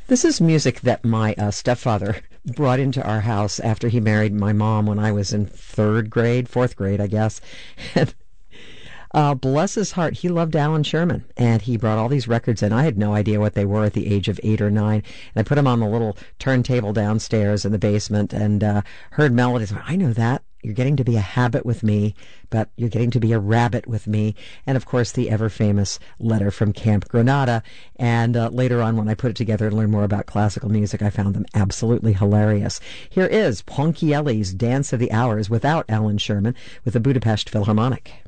This is music that my stepfather brought into our house after he married my mom when I was in fourth grade, I guess. And bless his heart, he loved Alan Sherman, and he brought all these records in. I had no idea what they were at the age of 8 or 9, and I put them on the little turntable downstairs in the basement and heard melodies. I know that. You're getting to be a habit with me, but you're getting to be a rabbit with me. And, of course, the ever-famous letter from Camp Granada. And later on, when I put it together and learned more about classical music, I found them absolutely hilarious. Here is Ponchielli's Dance of the Hours without Alan Sherman with the Budapest Philharmonic.